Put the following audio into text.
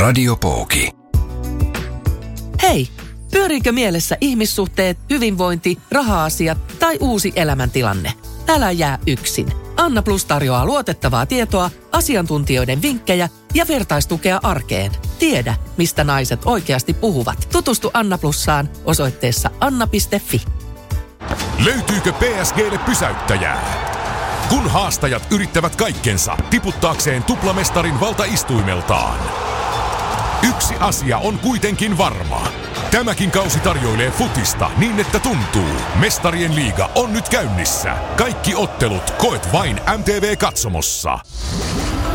Radiopooki. Hei! Pyöriikö mielessä ihmissuhteet, hyvinvointi, raha-asiat tai uusi elämäntilanne? Älä jää yksin. Anna Plus tarjoaa luotettavaa tietoa, asiantuntijoiden vinkkejä ja vertaistukea arkeen. Tiedä, mistä naiset oikeasti puhuvat. Tutustu Anna Plussaan osoitteessa anna.fi. Löytyykö PSG:lle pysäyttäjää? Kun haastajat yrittävät kaikkensa tiputtaakseen tuplamestarin valtaistuimeltaan. Yksi asia on kuitenkin varma. Tämäkin kausi tarjoilee futista niin, että tuntuu. Mestarien liiga on nyt käynnissä. Kaikki ottelut koet vain MTV-katsomossa.